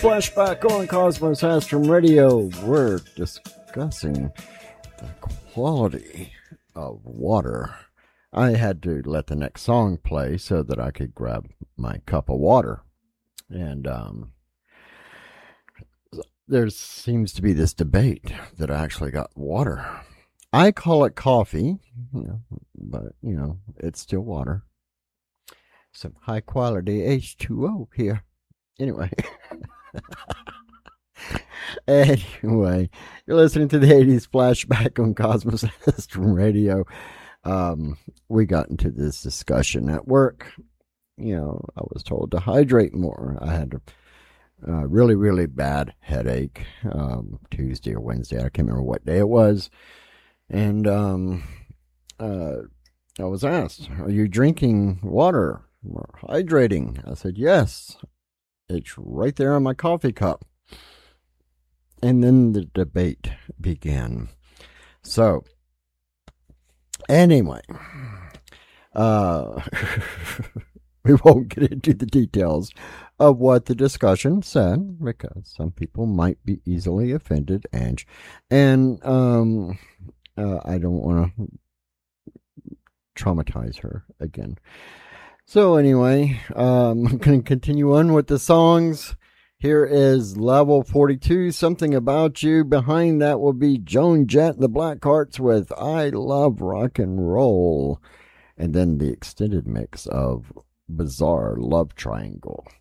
Flashback on Cosmos Astrum Radio. We're discussing the quality of water. I had to let the next song play so that I could grab my cup of water. And there seems to be this debate that I actually got water. I call it coffee, but, it's still water. Some high quality H2O here. Anyway. Anyway, you're listening to the 80s Flashback on Cosmos Astrum Radio. We got into this discussion at work. I was told to hydrate more. I had a really, really bad headache Tuesday or Wednesday. I can't remember what day it was. And I was asked, are you drinking water or hydrating? I said, yes. It's right there on my coffee cup. And then the debate began. So, anyway, we won't get into the details of what the discussion said, because some people might be easily offended, and I don't want to traumatize her again. So anyway, I'm going to continue on with the songs. Here is Level 42, Something About You. Behind that will be Joan Jett and the Blackhearts with I Love Rock and Roll. And then the extended mix of Bizarre Love Triangle.